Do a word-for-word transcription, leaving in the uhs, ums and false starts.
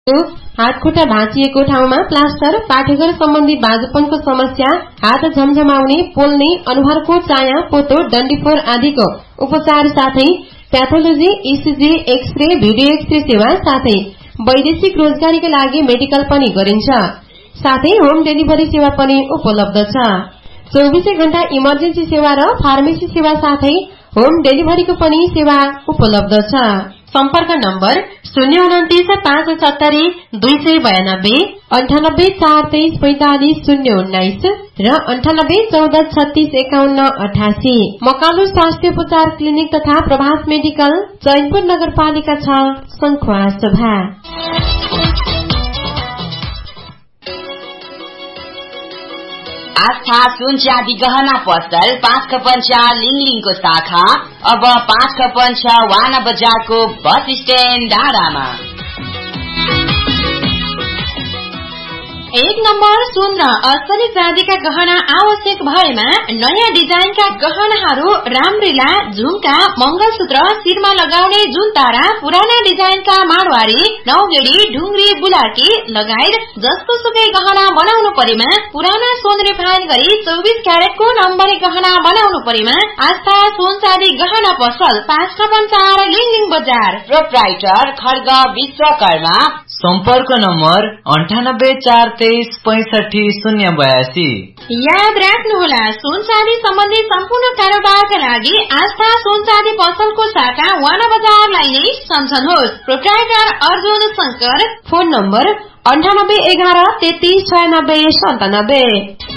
हातखुट्टा भाँचिएको ठाउँमा प्लास्टर, पाठेघर सम्बन्धी बाजुपनको समस्या, हात झमझमाउने, पोल्ने, अनुहारको चाया, पोतो, डन्डीफोर आदिको उपचार साथै pathology, ECG, x-ray, video x-ray सेवा साथै वैदेशिक रोजगारीका लागि मेडिकल पनि गरिन्छ। साथै होम डेलिभरी सेवा पनि उपलब्ध छ। चौबीसै घण्टा इमर्जेन्सी सेवा र फार्मेसी सेवा साथै होम डेलिभरीको पनि सेवा उपलब्ध छ। सम्पर्क नम्बर शून्य उन्तिस पाँच सत्तरी दुई सय बयानब्बे, अन्ठानब्बे चार तेइस पैंतालिस शून्य उन्नाइस र अन्ठानब्बे चौध छत्तीस एकाउन्न अठासी। मकालु स्वास्थ्य उपचार क्लिनिक तथा प्रभास मेडिकल, चैनपुर नगरपालिका छ, सङ्खुवासभा। आस्था सुन चाँदी गहना पसल पाँच खपन छ लिङलिङको शाखा अब पाँच खपन छ वाना बजारको बस स्ट्यान्ड डाँडामा। एक नम्बर सुन र असली चाँदीका गहना आवश्यक भएमा नयाँ डिजाइनका गहनाहरू रामरीला, झुम्का, मंगलसूत्र, शिरमा लगाउने जुनतारा, पुराना डिजाइनका माडवारी, नौगेडी, ढुङ्ग्री, बुलाकी लगायत जस्तो सुकै गहना बनाउनु परेमा पुराना सोन रिफाइन गरी चौबीस क्यारेटको नम्बरी गहना बनाउनु परेमा आस्था सोन चाँदी गहना पसल पाँच खपन चार लिङलिङ बजार। प्रोप्राइटर खड्ग विश्वकर्मा। सम्पर्क नम्बर अन्ठानब्बे चार तेइस पैंसठी शून्य बयासी। याद राख्नुहोला, सुन चाँदी सम्बन्धी सम्पूर्ण कारोबारका लागि आस्था सुन चाँदी पसलको शाखा वाना बजारलाई नै सम्झनुहोस्। Proprietor Arjun Shankar. Phone number अन्ठानब्बे एघार तेत्तीस छयानब्बे सन्तानब्बे।